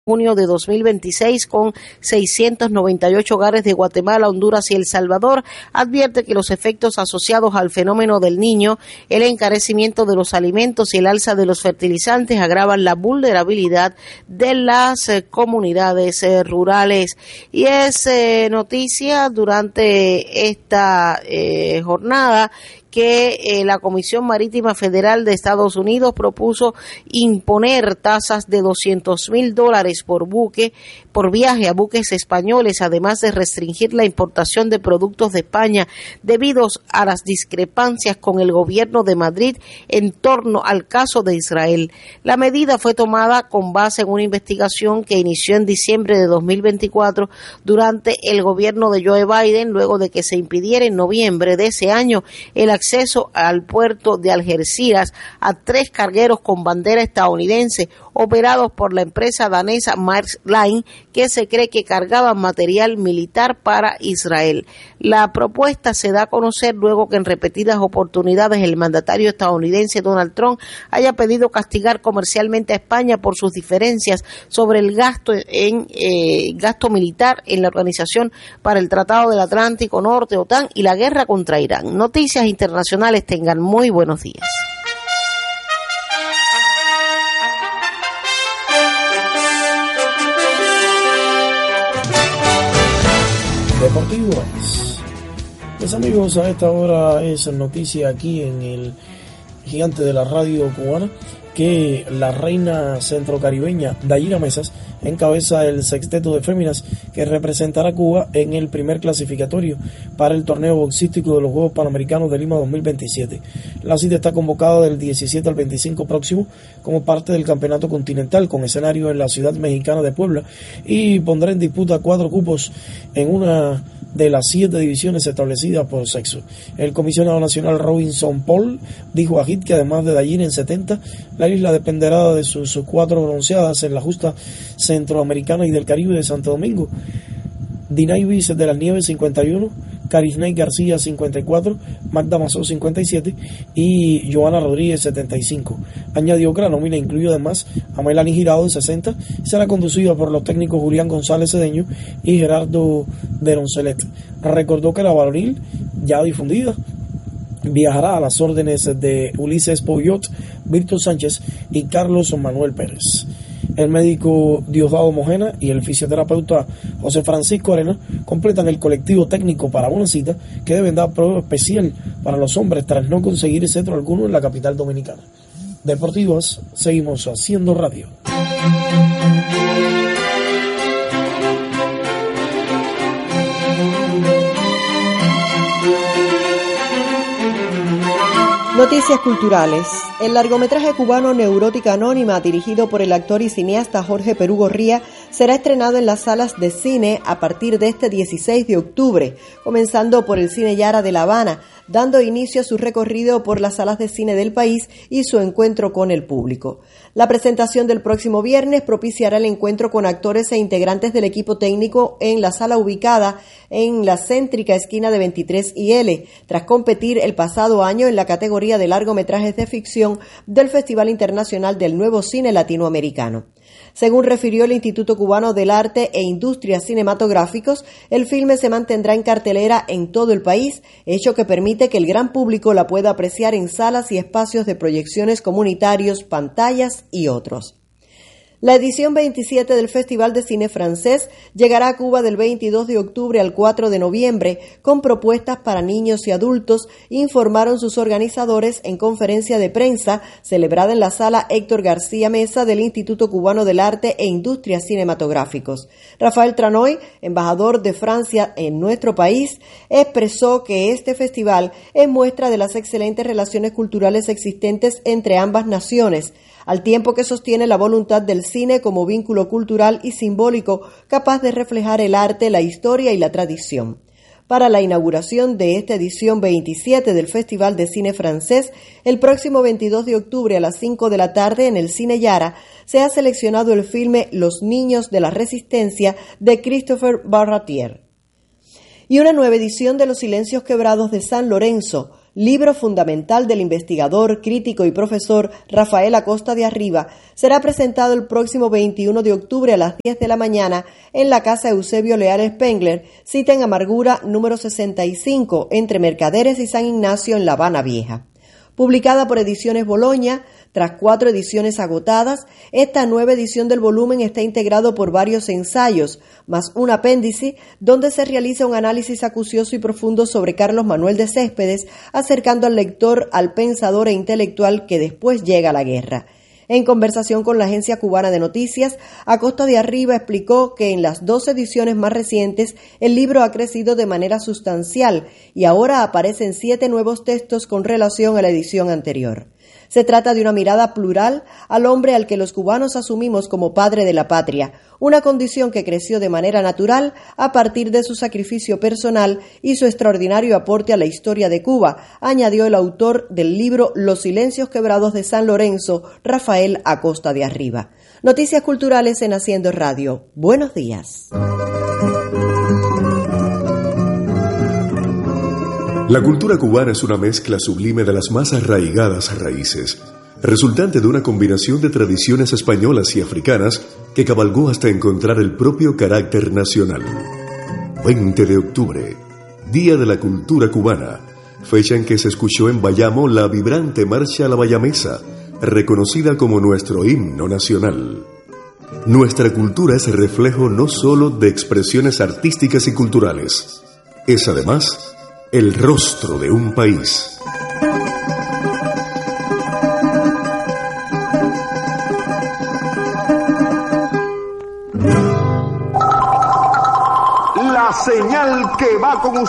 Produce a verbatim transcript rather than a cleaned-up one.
junio de dos mil veintiséis con seiscientos noventa y ocho hogares de Guatemala, Honduras y El Salvador, advierte que los efectos asociados al fenómeno del Niño, el encarecimiento de los alimentos y el alza de los fertilizantes agravan la vulnerabilidad de las eh, comunidades eh, rurales. Y es eh, noticia durante esta eh, jornada que eh, la Comisión Marítima Federal de Estados Unidos propuso imponer tasas de doscientos mil dólares por buque, por viaje a buques españoles, además de restringir la importación de productos de España debido a las discrepancias con el gobierno de Madrid en torno al caso de Israel. La medida fue tomada con base en una investigación que inició en diciembre de dos mil veinticuatro durante el gobierno de Joe Biden, luego de que se impidiera en noviembre de ese año el acceso al puerto de Algeciras a tres cargueros con bandera estadounidense operados por la empresa danesa Maersk Line, que se cree que cargaban material militar para Israel. La propuesta se da a conocer luego que en repetidas oportunidades el mandatario estadounidense Donald Trump haya pedido castigar comercialmente a España por sus diferencias sobre el gasto en eh, gasto militar en la Organización para el Tratado del Atlántico Norte, OTAN, y la guerra contra Irán. Noticias internacionales, tengan muy buenos días. Deportivos. Pues amigos, a esta hora es noticia aquí en el gigante de la radio cubana que la reina centrocaribeña Dayira Mesas encabeza el sexteto de féminas que representará a Cuba en el primer clasificatorio para el torneo boxístico de los Juegos Panamericanos de Lima dos mil veintisiete. La cita está convocada del diecisiete al veinticinco próximo como parte del campeonato continental con escenario en la ciudad mexicana de Puebla y pondrá en disputa cuatro cupos en una de las siete divisiones establecidas por sexo. El comisionado nacional Robinson Paul dijo a Hit que además de Dayira en setenta, la isla dependerá de sus, sus cuatro bronceadas en la justa centroamericana y del Caribe de Santo Domingo. Dinaivis de las Nieves cincuenta y uno, Carisney García cincuenta y cuatro, Magda Mazó cincuenta y siete y Joana Rodríguez setenta y cinco. Añadió que la nómina incluye además a Melanie Girado de sesenta y será conducida por los técnicos Julián González Cedeño y Gerardo de Roncelet. Recordó que la varonil, ya difundida, viajará a las órdenes de Ulises Poyot, Víctor Sánchez y Carlos Manuel Pérez. El médico Diosdado Mojena y el fisioterapeuta José Francisco Arena completan el colectivo técnico para una cita que deben dar prueba especial para los hombres tras no conseguir cetro alguno en la capital dominicana. Deportivas, seguimos haciendo radio. Noticias culturales. El largometraje cubano Neurótica Anónima, dirigido por el actor y cineasta Jorge Perú Gorría, será estrenado en las salas de cine a partir de este dieciséis de octubre, comenzando por el Cine Yara de La Habana, dando inicio a su recorrido por las salas de cine del país y su encuentro con el público. La presentación del próximo viernes propiciará el encuentro con actores e integrantes del equipo técnico en la sala ubicada en la céntrica esquina de veintitrés y L, tras competir el pasado año en la categoría de largometrajes de ficción del Festival Internacional del Nuevo Cine Latinoamericano. Según refirió el Instituto Cubano del Arte e Industrias Cinematográficos, el filme se mantendrá en cartelera en todo el país, hecho que permite que el gran público la pueda apreciar en salas y espacios de proyecciones comunitarios, pantallas y otros. La edición veintisiete del Festival de Cine Francés llegará a Cuba del veintidós de octubre al cuatro de noviembre con propuestas para niños y adultos, informaron sus organizadores en conferencia de prensa celebrada en la sala Héctor García Mesa del Instituto Cubano del Arte e Industrias Cinematográficos. Rafael Tranoy, embajador de Francia en nuestro país, expresó que este festival es muestra de las excelentes relaciones culturales existentes entre ambas naciones, al tiempo que sostiene la voluntad del cine como vínculo cultural y simbólico capaz de reflejar el arte, la historia y la tradición. Para la inauguración de esta edición veintisiete del Festival de Cine Francés, el próximo veintidós de octubre a las cinco de la tarde en el Cine Yara, se ha seleccionado el filme Los Niños de la Resistencia de Christopher Barratier. Y una nueva edición de Los Silencios Quebrados de San Lorenzo, libro fundamental del investigador, crítico y profesor Rafael Acosta de Arriba, será presentado el próximo veintiuno de octubre a las diez de la mañana en la Casa Eusebio Leal Spengler, cita en Amargura número sesenta y cinco, entre Mercaderes y San Ignacio en La Habana Vieja. Publicada por Ediciones Boloña, tras cuatro ediciones agotadas, esta nueva edición del volumen está integrado por varios ensayos, más un apéndice donde se realiza un análisis acucioso y profundo sobre Carlos Manuel de Céspedes, acercando al lector al pensador e intelectual que después llega a la guerra. En conversación con la Agencia Cubana de Noticias, Acosta de Arriba explicó que en las dos ediciones más recientes el libro ha crecido de manera sustancial y ahora aparecen siete nuevos textos con relación a la edición anterior. Se trata de una mirada plural al hombre al que los cubanos asumimos como padre de la patria, una condición que creció de manera natural a partir de su sacrificio personal y su extraordinario aporte a la historia de Cuba, añadió el autor del libro Los Silencios Quebrados de San Lorenzo, Rafael Acosta de Arriba. Noticias culturales en Haciendo Radio. Buenos días. La cultura cubana es una mezcla sublime de las más arraigadas raíces, resultante de una combinación de tradiciones españolas y africanas que cabalgó hasta encontrar el propio carácter nacional. veinte de octubre, Día de la Cultura Cubana, fecha en que se escuchó en Bayamo la vibrante marcha a la bayamesa, reconocida como nuestro himno nacional. Nuestra cultura es reflejo no solo de expresiones artísticas y culturales, es además el rostro de un país. La señal que va con usted.